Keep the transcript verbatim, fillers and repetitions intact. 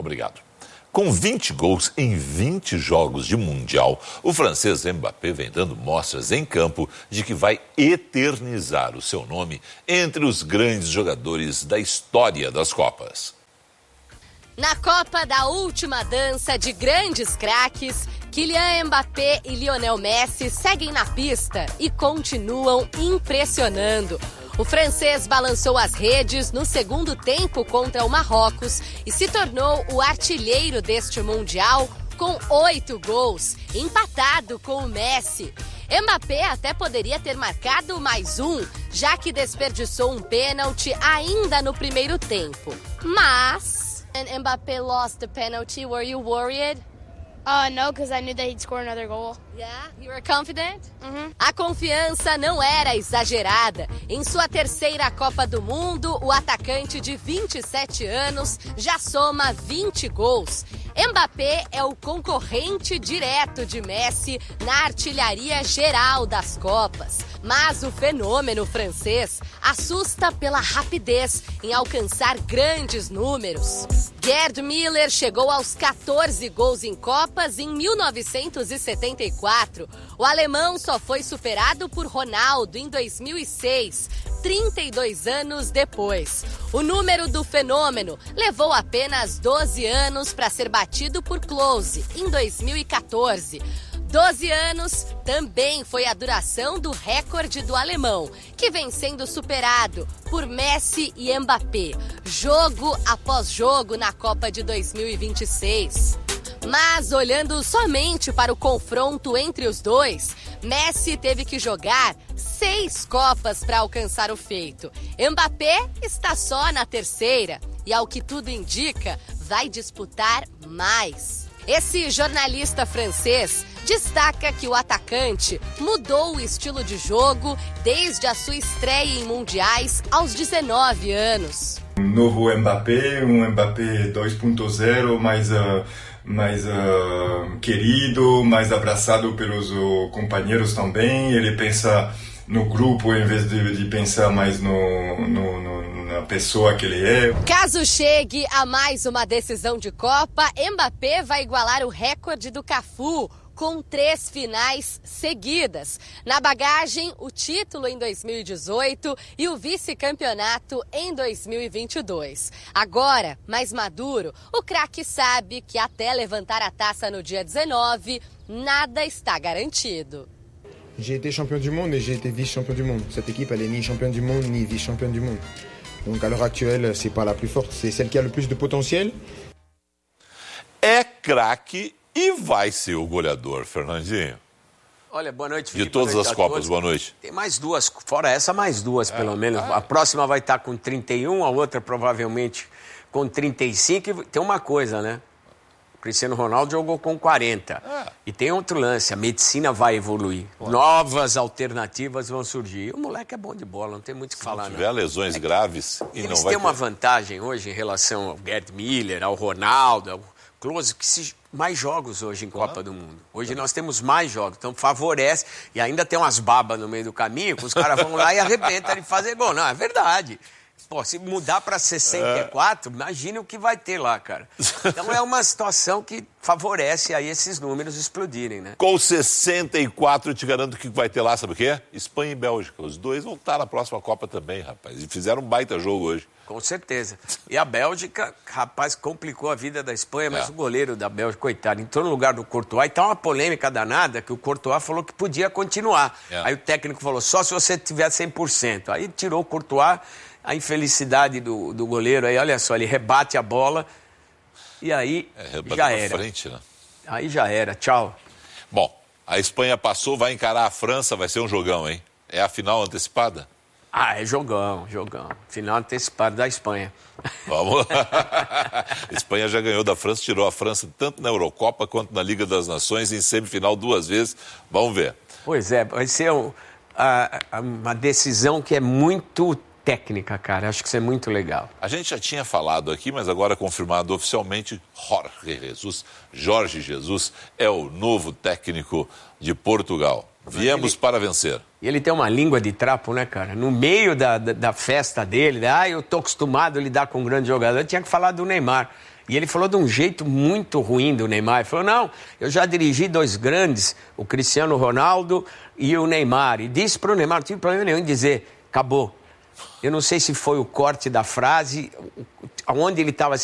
Obrigado. Com vinte gols em vinte jogos de Mundial, o francês Mbappé vem dando mostras em campo de que vai eternizar o seu nome entre os grandes jogadores da história das Copas. Na Copa da última dança de grandes craques, Kylian Mbappé e Lionel Messi seguem na pista e continuam impressionando. O francês balançou as redes no segundo tempo contra o Marrocos e se tornou o artilheiro deste Mundial com oito gols, empatado com o Messi. Mbappé até poderia ter marcado mais um, já que desperdiçou um pênalti ainda no primeiro tempo. Mas... And Mbappé lost the penalty. Were you worried? Uh, no, because I knew that he'd score another goal. Yeah? You were confident? Mm-hmm. A confiança não era exagerada. Em sua terceira Copa do Mundo, o atacante de vinte e sete anos já soma vinte gols. Mbappé é o concorrente direto de Messi na artilharia geral das Copas. Mas o fenômeno francês assusta pela rapidez em alcançar grandes números. Gerd Müller chegou aos quatorze gols em Copas em mil novecentos e setenta e quatro. O alemão só foi superado por Ronaldo em dois mil e seis, trinta e dois anos depois. O número do fenômeno levou apenas doze anos para ser batido por Klose em dois mil e quatorze. doze anos também foi a duração do recorde do alemão, que vem sendo superado por Messi e Mbappé, jogo após jogo na Copa de dois mil e vinte e seis. Mas olhando somente para o confronto entre os dois, Messi teve que jogar seis Copas para alcançar o feito. Mbappé está só na terceira e, ao que tudo indica, vai disputar mais. Esse jornalista francês destaca que o atacante mudou o estilo de jogo desde a sua estreia em mundiais aos dezenove anos. Um novo Mbappé, um Mbappé dois ponto zero, mais, uh, mais uh, querido, mais abraçado pelos uh, companheiros também. Ele pensa no grupo em vez de, de pensar mais no, no, no, na pessoa que ele é. Caso chegue a mais uma decisão de Copa, Mbappé vai igualar o recorde do Cafu, com três finais seguidas. Na bagagem, o título em dois mil e dezoito e o vice-campeonato em dois mil e vinte e dois. Agora, mais maduro, o craque sabe que até levantar a taça no dia dezenove, nada está garantido. J'ai été champion du monde et j'ai été vice-champion du monde. Cette équipe, elle est ni championne du monde ni vice-championne du monde. Donc à l'heure actuelle, c'est pas la plus forte, c'est celle qui a le plus de potentiel. É craque e vai ser o goleador, Fernandinho. Olha, boa noite, Felipe. De todas noite as a Copas, todos. boa noite. Tem mais duas, fora essa, mais duas, é, pelo menos. É. A próxima vai estar com trinta e um, a outra provavelmente com trinta e cinco. E tem uma coisa, né? O Cristiano Ronaldo jogou com quarenta. É. E tem outro lance, a medicina vai evoluir. Pô. Novas alternativas vão surgir. O moleque é bom de bola, não tem muito o que falar, não. Se tiver lesões é graves e eles não vai têm uma ter. vantagem hoje em relação ao Gerd Müller, ao Ronaldo, ao Klose, que se... mais jogos hoje em claro. Copa do Mundo. Hoje claro. Nós temos mais jogos, então favorece. E ainda tem umas babas no meio do caminho, que os caras vão lá e arrebentam de fazer gol. Não, é verdade. Pô, se mudar para sessenta e quatro, é. Imagine o que vai ter lá, cara. Então é uma situação que favorece aí esses números explodirem, né? Com sessenta e quatro, eu te garanto que vai ter lá, sabe o quê? Espanha e Bélgica. Os dois vão estar na próxima Copa também, rapaz. E fizeram um baita jogo hoje. Com certeza. E a Bélgica, rapaz, complicou a vida da Espanha, mas é. O goleiro da Bélgica, coitado, entrou no lugar do Courtois. E tá uma polêmica danada que o Courtois falou que podia continuar. É. Aí o técnico falou, só se você tiver cem por cento. Aí tirou o Courtois, a infelicidade do, do goleiro aí, olha só, ele rebate a bola e aí é, já era. Frente, né? Aí já era, tchau. Bom, a Espanha passou, vai encarar a França, vai ser um jogão, hein? É a final antecipada? Ah, é jogão, jogão. Final antecipado da Espanha. Vamos lá. A Espanha já ganhou da França, tirou a França tanto na Eurocopa quanto na Liga das Nações, em semifinal duas vezes. Vamos ver. Pois é, vai ser um, a, a, uma decisão que é muito técnica, cara. Acho que isso é muito legal. A gente já tinha falado aqui, mas agora confirmado oficialmente, Jorge Jesus, Jorge Jesus é o novo técnico de Portugal. Viemos ele, para vencer. E ele tem uma língua de trapo, né, cara? No meio da, da, da festa dele, ah, eu tô acostumado a lidar com um grande jogador, eu tinha que falar do Neymar. E ele falou de um jeito muito ruim do Neymar. Ele falou, não, eu já dirigi dois grandes, o Cristiano Ronaldo e o Neymar. E disse para o Neymar, não tive problema nenhum em dizer, acabou. Eu não sei se foi o corte da frase, onde ele estava se